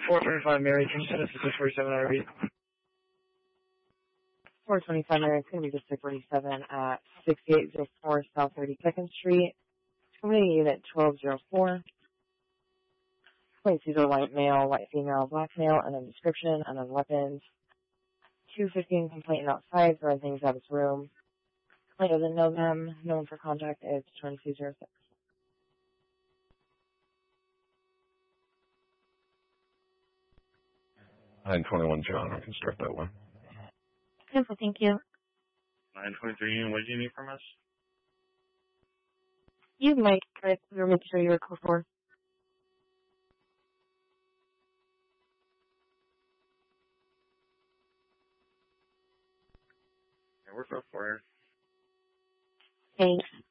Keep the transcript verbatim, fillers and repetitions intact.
four twenty-five Mary Kingston, this is six forty-seven R V. four twenty-five Mary, it's going to be District forty-seven at sixty-eight oh four South thirty-second Street. Community Unit twelve oh four. Plain Caesar, white male, white female, black male, unknown description, unknown weapons. two fifteen complainant outside, throwing things out of his room. Complainant doesn't know them. Known for contact is twenty-two oh six. nine twenty-one John, I can start that one. Simple, thank you. nine twenty-three, what do you need from us? You might, but we were making sure you were code four. Yeah, we're code four. Thanks.